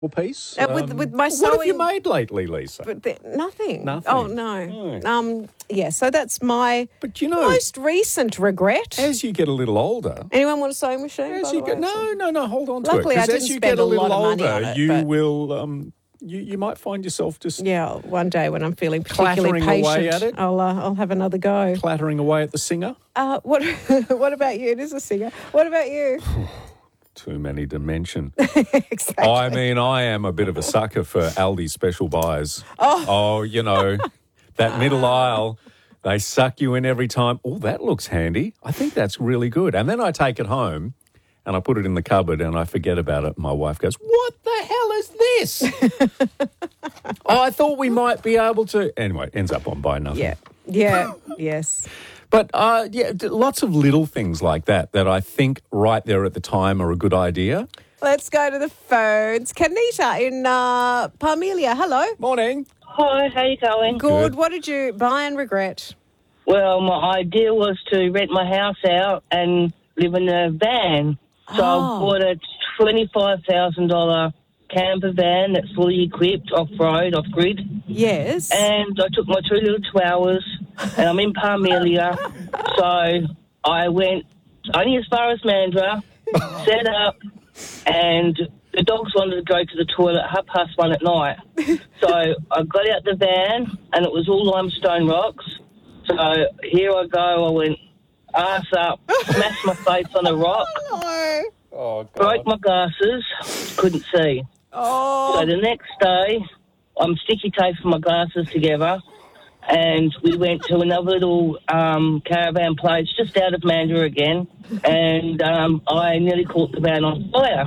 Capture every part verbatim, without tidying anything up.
piece. Uh, with- Um, with my What have you sewing- made lately, Lisa? But the, nothing. Nothing. Oh, no. No. Um, yeah, so that's my But you know, most recent regret. as you get a little older, Anyone want a sewing machine? as by you the get, way? no, no, no, hold on to Luckily, it. I 'Cause didn't as you spend get a a little lot of money older, on it, you but- will, um, you, you might find yourself just Yeah, one day when I'm feeling particularly Clattering patient, away at it? I'll uh, I'll have another go. clattering away at the singer. Uh, what What about you? It is a singer. What about you? Too many to mention. Exactly. I mean, I am a bit of a sucker for Aldi special buys. Oh, you know, that middle aisle, they suck you in every time. Oh, that looks handy. I think that's really good. And then I take it home and I put it in the cupboard and I forget about it. My wife goes, what the hell is this? Oh, I thought we might be able to. Anyway, ends up on buy nothing. Yeah. Yeah. Yes. But, uh, yeah, d- lots of little things like that that I think right there at the time are a good idea. Let's go to the phones. Kanita in uh, Parmelia. Hello. Morning. Hi, how you going? Good. Good. What did you buy and regret? Well, my idea was to rent my house out and live in a van. So Oh. I bought a twenty-five thousand dollars camper van that's fully equipped, off-road, off-grid. Yes. And I took my two little chihuahuas, and I'm in Parmelia. So I went only as far as Mandurah, set up, and the dogs wanted to go to the toilet at half past one at night. So I got out the van, and it was all limestone rocks. So here I go. I went ass up, smashed my face on a rock, No. Oh, broke my glasses, couldn't see. Oh. So the next day, I'm sticky taping my glasses together, and we went to another little um, caravan place just out of Mandurah again, and um, I nearly caught the van on fire.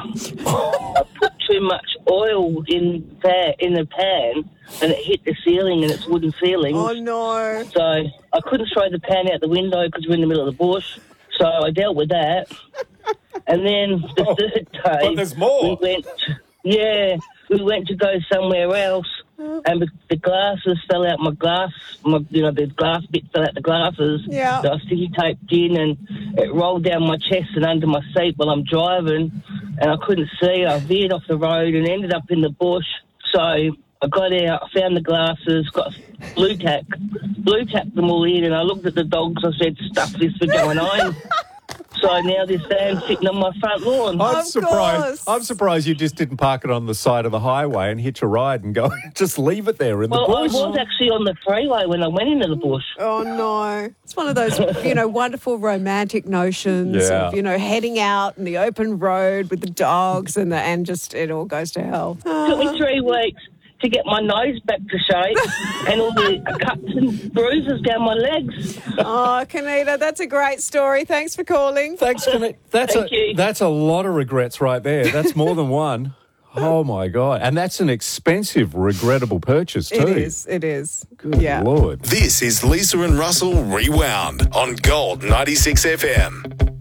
I put too much oil in that in the pan, and it hit the ceiling and its wooden ceiling. Oh, no. So I couldn't throw the pan out the window because we're in the middle of the bush. So I dealt with that. And then the Oh, third day, but there's more. we went. Yeah, we went to go somewhere else, and the, the glasses fell out my glass. My, you know, the glass bit fell out the glasses. Yeah. that I sticky taped in, and it rolled down my chest and under my seat while I'm driving, and I couldn't see. I veered off the road and ended up in the bush. So I got out, I found the glasses, got blue tack, blue tacked them all in, and I looked at the dogs. I said, "Stuff this for going home." So now this van's sitting on my front lawn. I'm Of surprised. course. I'm surprised you just didn't park it on the side of the highway and hitch a ride and go, just leave it there in the Well, I bush. was actually on the freeway when I went into the bush. Oh, no. It's one of those, you know, wonderful romantic notions Yeah. of, you know, heading out in the open road with the dogs and the, and just it all goes to hell. Took me three weeks to get my nose back to shape and all the cuts and bruises down my legs. Oh, Kanita, that's a great story. Thanks for calling. Thanks, Connect. That's Thank a you. that's a lot of regrets right there. That's more than one. Oh my God! And that's an expensive, regrettable purchase too. It is. It is. Good yeah. Lord. This is Lisa and Russell Rewound on Gold ninety-six F M.